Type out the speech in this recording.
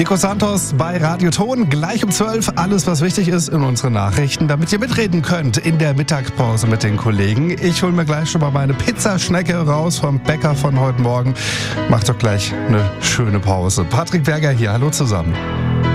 Nico Santos bei Radio Ton, gleich um 12. Alles, was wichtig ist in unseren Nachrichten, damit ihr mitreden könnt in der Mittagspause mit den Kollegen. Ich hole mir gleich schon mal meine Pizzaschnecke raus vom Bäcker von heute Morgen. Macht doch gleich eine schöne Pause. Patrick Berger hier, hallo zusammen.